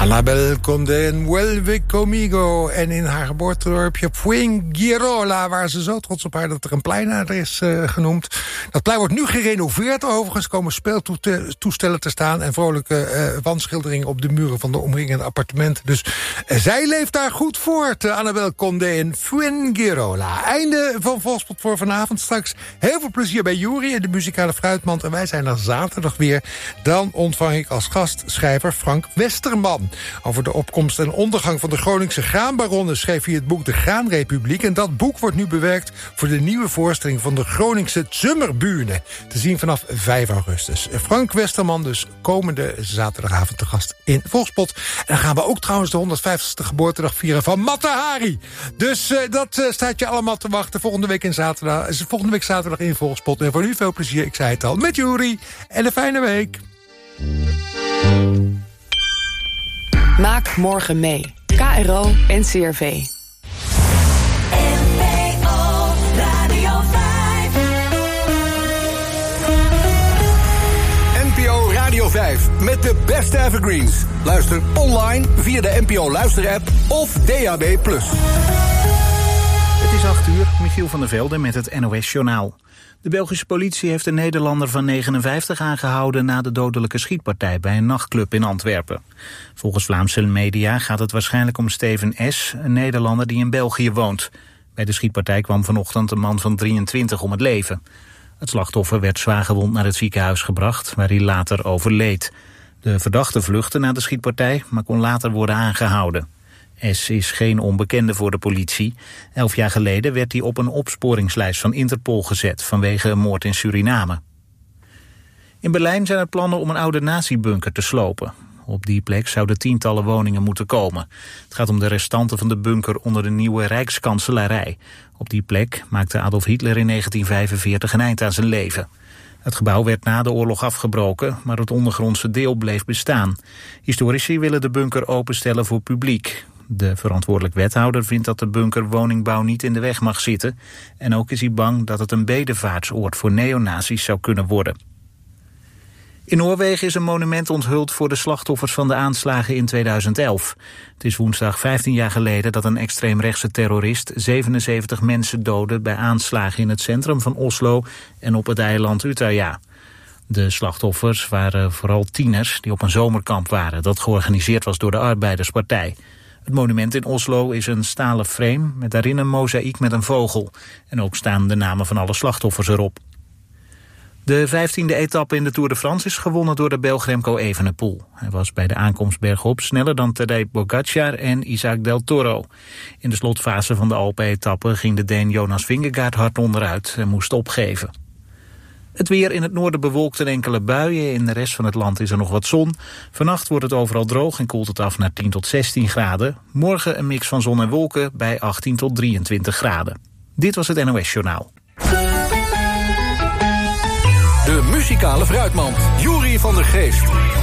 Anabel Condé en Vuelve Conmigo. En in haar geboortedorpje Fuengirola waren ze zo trots op haar dat er een plein naar haar is genoemd. Dat plein wordt nu gerenoveerd. Overigens komen speeltoestellen te staan en vrolijke wandschilderingen op de muren van de omringende appartementen. Dus zij leeft daar goed voort. Anabel Condé en Fuengirola. Einde van Volkspot voor vanavond. Straks heel veel plezier bij Juri en de muzikale fruitmand. En wij zijn er zaterdag weer. Dan ontvang ik als gastschrijver Frank Westerman. Over de opkomst en ondergang van de Groningse graanbaronnen schreef hij het boek De Graanrepubliek. En dat boek wordt nu bewerkt voor de nieuwe voorstelling van de Groningse Zummerbühne. Te zien vanaf 5 augustus. Frank Westerman dus komende zaterdagavond te gast in Volkspot. En dan gaan we ook trouwens de 150ste geboortedag vieren van Mata Hari. Dus dat staat je allemaal te wachten volgende week zaterdag in Volkspot. En voor nu veel plezier, ik zei het al, met Juri. En een fijne week. Maak morgen mee. KRO NCRV. NPO Radio 5 met de beste evergreens. Luister online via de NPO Luister-app of DAB+. Het is 8 uur, Michiel van der Velde met het NOS-journaal. De Belgische politie heeft een Nederlander van 59 aangehouden na de dodelijke schietpartij bij een nachtclub in Antwerpen. Volgens Vlaamse media gaat het waarschijnlijk om Steven S., een Nederlander die in België woont. Bij de schietpartij kwam vanochtend een man van 23 om het leven. Het slachtoffer werd zwaargewond naar het ziekenhuis gebracht, waar hij later overleed. De verdachte vluchtte na de schietpartij, maar kon later worden aangehouden. S. is geen onbekende voor de politie. 11 jaar geleden werd hij op een opsporingslijst van Interpol gezet vanwege een moord in Suriname. In Berlijn zijn er plannen om een oude nazi-bunker te slopen. Op die plek zouden tientallen woningen moeten komen. Het gaat om de restanten van de bunker onder de nieuwe Rijkskanselarij. Op die plek maakte Adolf Hitler in 1945 een eind aan zijn leven. Het gebouw werd na de oorlog afgebroken, maar het ondergrondse deel bleef bestaan. Historici willen de bunker openstellen voor publiek. De verantwoordelijk wethouder vindt dat de bunker woningbouw niet in de weg mag zitten. En ook is hij bang dat het een bedevaartsoord voor neonazies zou kunnen worden. In Noorwegen is een monument onthuld voor de slachtoffers van de aanslagen in 2011. Het is woensdag 15 jaar geleden dat een extreemrechtse terrorist 77 mensen doodde bij aanslagen in het centrum van Oslo en op het eiland Utøya. De slachtoffers waren vooral tieners die op een zomerkamp waren dat georganiseerd was door de Arbeiderspartij. Het monument in Oslo is een stalen frame met daarin een mozaïek met een vogel. En ook staan de namen van alle slachtoffers erop. De 15e etappe in de Tour de France is gewonnen door de Belg Remco Evenepoel. Hij was bij de aankomst bergop sneller dan Tadej Pogačar en Isaac Del Toro. In de slotfase van de Alpe-etappe ging de Deen Jonas Vingegaard hard onderuit en moest opgeven. Het weer in het noorden bewolkt en enkele buien. In de rest van het land is er nog wat zon. Vannacht wordt het overal droog en koelt het af naar 10 tot 16 graden. Morgen een mix van zon en wolken bij 18 tot 23 graden. Dit was het NOS Journaal. De muzikale fruitmand, Juri van der Geest.